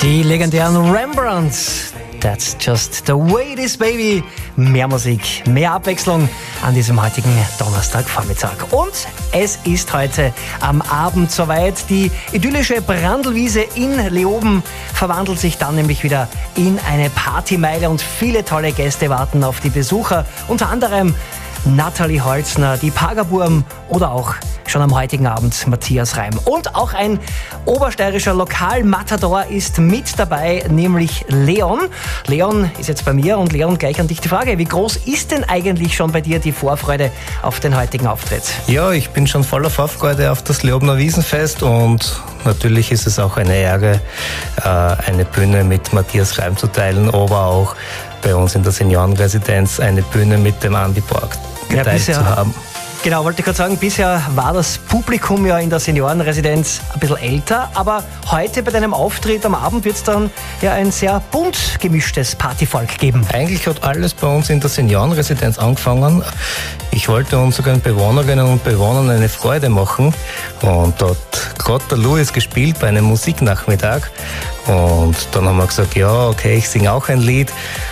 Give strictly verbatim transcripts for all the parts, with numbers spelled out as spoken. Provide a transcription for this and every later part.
Die legendären Rembrandts. That's just the way it is, baby. Mehr Musik, mehr Abwechslung an diesem heutigen Donnerstagvormittag. Und es ist heute am Abend soweit. Die idyllische Brandlwiese in Leoben verwandelt sich dann nämlich wieder in eine Partymeile und viele tolle Gäste warten auf die Besucher. Unter anderem Nathalie Holzner, die Pagaburm oder auch schon am heutigen Abend Matthias Reim. Und auch ein obersteirischer Lokalmatador ist mit dabei, nämlich Leon. Leon ist jetzt bei mir und Leon, gleich an dich die Frage, wie groß ist denn eigentlich schon bei dir die Vorfreude auf den heutigen Auftritt? Ja, ich bin schon voller Vorfreude auf das Leobener Wiesenfest und natürlich ist es auch eine Ehre, eine Bühne mit Matthias Reim zu teilen, aber auch bei uns in der Seniorenresidenz eine Bühne mit dem Andi Borg geteilt ja, bisher, zu haben. Genau, wollte ich gerade sagen, bisher war das Publikum ja in der Seniorenresidenz ein bisschen älter, aber heute bei deinem Auftritt am Abend wird es dann ja ein sehr bunt gemischtes Partyvolk geben. Eigentlich hat alles bei uns in der Seniorenresidenz angefangen. Ich wollte unseren Bewohnerinnen und Bewohnern eine Freude machen und dort gerade der Louis gespielt bei einem Musiknachmittag und dann haben wir gesagt, ja, okay, ich singe auch ein Lied.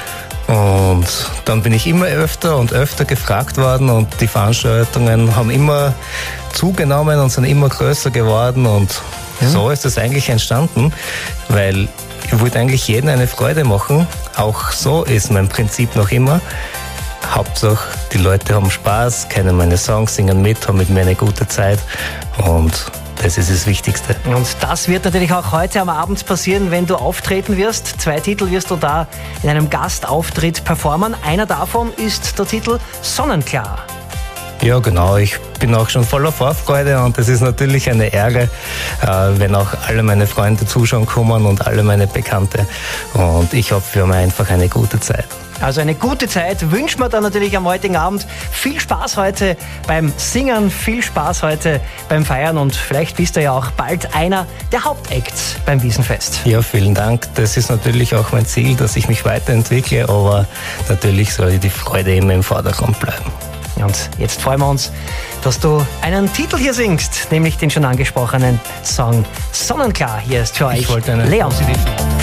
Und dann bin ich immer öfter und öfter gefragt worden und die Veranstaltungen haben immer zugenommen und sind immer größer geworden und ja. So ist es eigentlich entstanden, weil ich wollte eigentlich jedem eine Freude machen. Auch so ist mein Prinzip noch immer. Hauptsache, die Leute haben Spaß, kennen meine Songs, singen mit, haben mit mir eine gute Zeit und das ist das Wichtigste. Und das wird natürlich auch heute am Abend passieren, wenn du auftreten wirst. Zwei Titel wirst du da in einem Gastauftritt performen. Einer davon ist der Titel Sonnenklar. Ja, genau. Ich bin auch schon voller Vorfreude und es ist natürlich eine Ehre, wenn auch alle meine Freunde zuschauen kommen und alle meine Bekannte. Und ich hoffe, wir haben einfach eine gute Zeit. Also eine gute Zeit wünschen wir dann natürlich am heutigen Abend. Viel Spaß heute beim Singen, viel Spaß heute beim Feiern und vielleicht bist du ja auch bald einer der Hauptacts beim Wiesenfest. Ja, vielen Dank. Das ist natürlich auch mein Ziel, dass ich mich weiterentwickle, aber natürlich soll die Freude immer im Vordergrund bleiben. Und jetzt freuen wir uns, dass du einen Titel hier singst, nämlich den schon angesprochenen Song Sonnenklar. Hier ist für euch ich wollte eine Leon. Positive